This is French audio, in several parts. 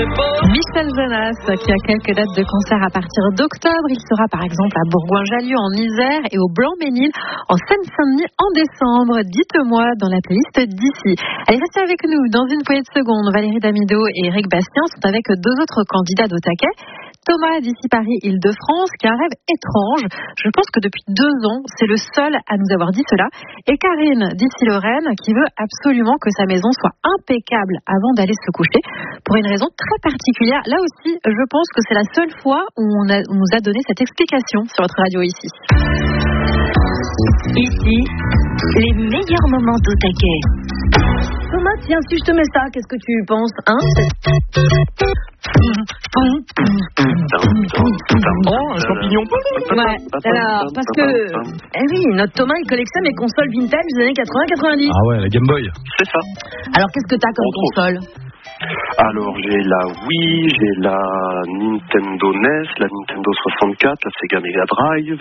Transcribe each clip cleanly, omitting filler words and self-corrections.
Michel Jonas, qui a quelques dates de concert à partir d'octobre. Il sera par exemple à Bourgoin-Jallieu en Isère et au Blanc-Ménil en Seine-Saint-Denis en décembre. Dites-moi dans la playlist d'ici. Allez, restez avec nous dans une poignée de secondes. Valérie Damido et Eric Bastien sont avec deux autres candidats d'au taquet. Thomas d'ici Paris-Île-de-France qui a un rêve étrange. Je pense que depuis 2 ans, c'est le seul à nous avoir dit cela. Et Karine d'ici Lorraine qui veut absolument que sa maison soit impeccable avant d'aller se coucher pour une raison très particulière. Là aussi, je pense que c'est la seule fois où on nous a donné cette explication sur votre radio ici. Ici, les meilleurs moments d'au taquet. Thomas, tiens, si je te mets ça, qu'est-ce que tu penses, hein? Oh, un champignon. Ouais, alors, parce que, oui, notre Thomas, il collectionne les consoles vintage des années 80-90. Ah ouais, la Game Boy. C'est ça. Alors, qu'est-ce que t'as comme console? Alors, j'ai la Wii, j'ai la Nintendo NES, la Nintendo 64, la Sega Mega Drive,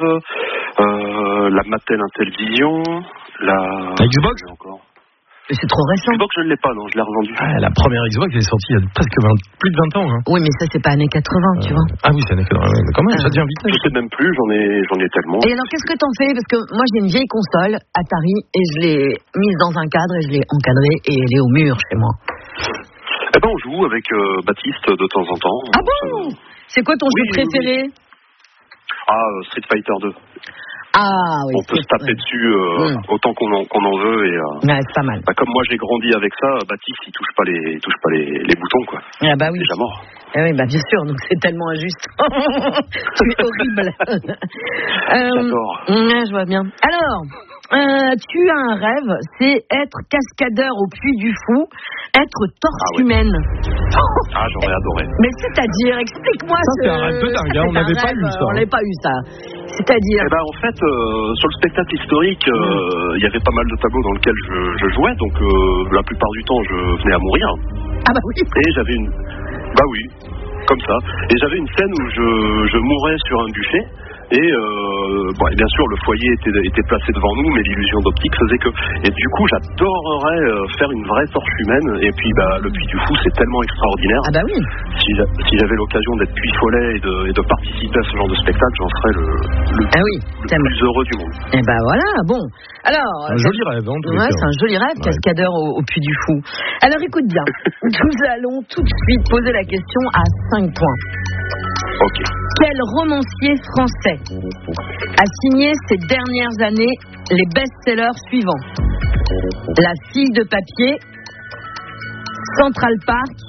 la Mattel Intellivision, la Xbox encore. Mais c'est trop récent. Xbox, je ne l'ai pas, non, je l'ai revendue. Ah, la première Xbox, elle est sortie il y a presque plus de 20 ans. Hein. Oui, mais ça, c'est pas années 80, tu vois. Ah oui, c'est années 80. Mais quand même, ça devient vite. Je sais même plus, j'en ai tellement. Et alors, qu'est-ce que t'en fais? Parce que moi, j'ai une vieille console, Atari, et je l'ai mise dans un cadre, et je l'ai encadrée, et elle est au mur chez moi. Eh ben, on joue avec Baptiste de temps en temps. Ah bon? C'est quoi ton jeu préféré? Street Fighter 2. Ah oui. On peut se taper dessus autant qu'on en veut et ouais, c'est pas mal. Comme moi j'ai grandi avec ça, Baptiste il touche pas les boutons quoi. Ah bah oui. Déjà mort. Ah oui, bah bien sûr, donc c'est tellement injuste. C'est horrible. J'adore. Je vois bien. Alors, tu as un rêve, c'est être cascadeur au Puy du Fou, être torse humaine. Ah, j'aurais adoré. Mais c'est-à-dire, explique-moi ça. C'est un rêve de dingue, on n'avait pas eu ça. On n'avait pas eu ça. C'est-à-dire. Eh ben, en fait, sur le spectacle historique, il y avait pas mal de tableaux dans lesquels je jouais, donc la plupart du temps, je venais à mourir. Ah bah oui. Et j'avais une. Bah oui, comme ça. Et j'avais une scène où je mourais sur un buffet. Et bien sûr, le foyer était placé devant nous, mais l'illusion d'optique faisait que. Et du coup, j'adorerais faire une vraie torche humaine. Et puis, le Puy du Fou, c'est tellement extraordinaire. Ah bah oui. Si j'avais l'occasion d'être Puy Follet et de participer à ce genre de spectacle, j'en serais le plus heureux du monde. Et bah voilà, bon. Alors. Un joli rêve, hein. Ouais, c'est un joli rêve, cascadeur au Puy du Fou. Alors écoute bien, nous allons tout de suite poser la question à 5 points. Ok. Quel romancier français a signé ces dernières années les best-sellers suivants? La fille de papier, Central Park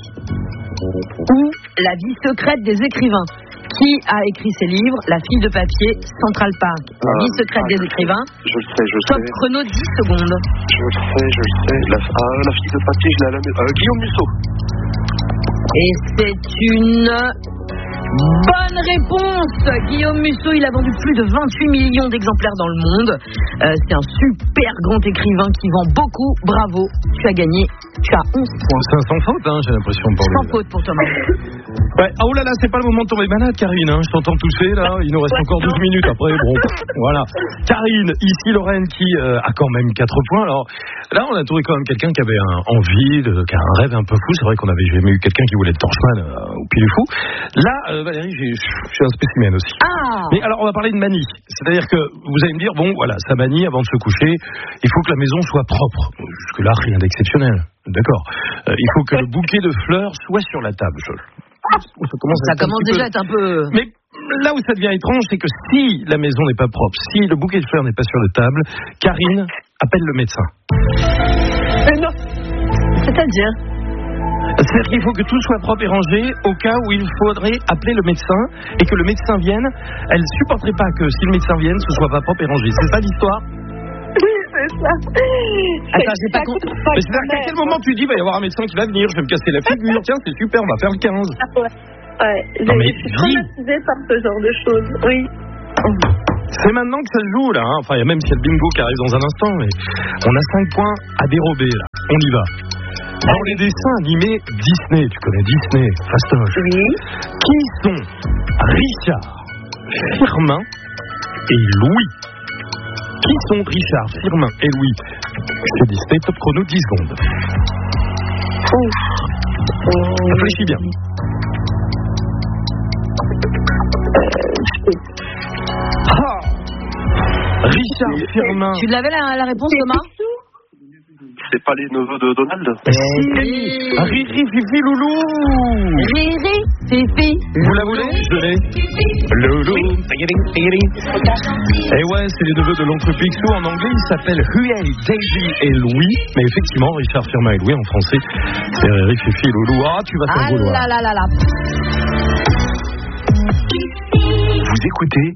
ou La vie secrète des écrivains? Qui a écrit ces livres? La fille de papier, Central Park, La vie secrète des écrivains. Je le sais. Top chrono 10 secondes. Je le sais. La fille de papier, je l'ai à la maison. Guillaume Musso. Et c'est une bonne réponse. Guillaume Musso, il a vendu plus de 28 millions d'exemplaires dans le monde. C'est un super grand écrivain qui vend beaucoup. Bravo, tu as gagné. Tu as 11 points. C'est un sans faute, hein, j'ai l'impression. Sans faute pour Thomas. Ouais. Oh là là, c'est pas le moment de tomber malade, Karine. Hein. Je t'entends tousser, là. Il nous reste encore 12 minutes après. Bon, voilà. Karine, ici Lorraine, qui a quand même 4 points. Alors là, on a trouvé quand même quelqu'un qui avait envie, qui a un rêve un peu fou. C'est vrai qu'on avait jamais eu quelqu'un qui voulait être torchman au Puy du Fou. Là, Valérie, je suis un spécimen aussi. Ah. Mais alors, on va parler de manie. C'est-à-dire que vous allez me dire, bon, voilà, sa manie, avant de se coucher, il faut que la maison soit propre. Jusque-là, rien d'exceptionnel. D'accord. Il faut que le bouquet de fleurs soit sur la table. Ça commence déjà à être un peu. Mais là où ça devient étrange, c'est que si la maison n'est pas propre, si le bouquet de fleurs n'est pas sur la table, Karine appelle le médecin. Non. C'est-à-dire qu'il faut que tout soit propre et rangé au cas où il faudrait appeler le médecin et que le médecin vienne. Elle ne supporterait pas que si le médecin vienne, ce soit pas propre et rangé. C'est ça l'histoire? Oui, c'est ça. Attends, j'ai pas compris. Mais c'est-à-dire qu'à quel moment tu dis, il va y avoir un médecin qui va venir, je vais me casser la figure, tiens, c'est super, on va faire le 15. Ouais, non, mais je suis traumatisée par ce genre de choses, oui. C'est maintenant que ça se joue, là. Hein. Enfin, il y a même s'il y a le bingo qui arrive dans un instant, mais on a 5 points à dérober, là. On y va. Dans les dessins animés Disney, tu connais Disney, fastoche. Oui. Qui sont Richard, Firmin et Louis? Qui sont Richard, Firmin et Louis? C'est Disney, top chrono 10 secondes. Réfléchis bien. Richard Firmin. Tu l'avais la réponse, Thomas? C'est pas les neveux de Donald? Riri, Fifi, Loulou. Riri, Fifi. Vous la voulez? Je l'ai. Loulou. Et ouais, c'est les neveux de l'oncle Picsou. En anglais, ils s'appellent Huey, Daisy et Louis. Mais effectivement, Richard Firmin et Louis, en français, c'est Riri, Fifi, Loulou. Ah, tu vas t'en vouloir. Ah là là là là. Vous écoutez